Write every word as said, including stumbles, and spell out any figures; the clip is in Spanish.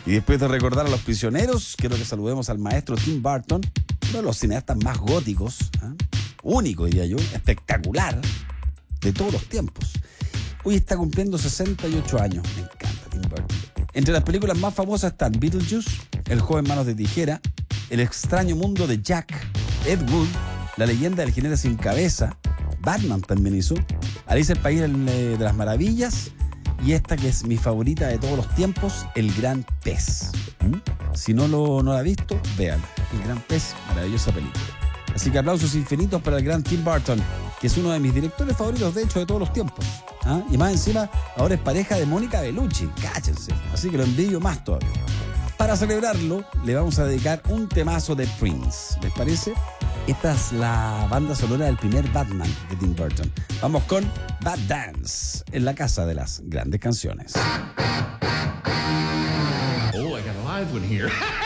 Y después de recordar a Los Prisioneros, quiero que saludemos al maestro Tim Burton, uno de los cineastas más góticos, ¿eh? único diría yo, espectacular, de todos los tiempos. Hoy está cumpliendo sesenta y ocho años. Me encanta Tim Burton. Entre las películas más famosas están Beetlejuice, El joven manos de tijera, El extraño mundo de Jack, Ed Wood, La leyenda del jinete sin cabeza, Batman también hizo, Alicia el país de las maravillas y esta que es mi favorita de todos los tiempos, El gran pez. ¿Mm? Si no, lo, no la ha visto, véanla. El gran pez, maravillosa película. Así que aplausos infinitos para el gran Tim Burton, que es uno de mis directores favoritos, de hecho, de todos los tiempos. ¿Ah? Y más encima, ahora es pareja de Mónica Bellucci, cáchense. Así que lo envidio más todavía. Para celebrarlo, le vamos a dedicar un temazo de Prince. ¿Les parece? Esta es la banda sonora del primer Batman de Tim Burton. Vamos con Bad Dance, en la casa de las grandes canciones. Oh, I got a live one here.